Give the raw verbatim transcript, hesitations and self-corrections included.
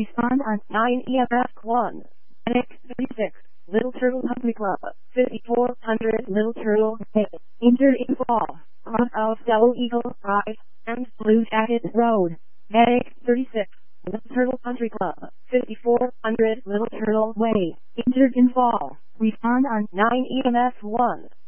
Respond on nine E M F one. Medic thirty-six. Little Turtle Country Club. fifty-four hundred Little Turtle Way. Injured in fall. Cross of Double Eagle Drive and Blue Jacket Road. Medic thirty-six. Little Turtle Country Club. fifty-four hundred Little Turtle Way. Injured in fall. Respond on nine E M F one.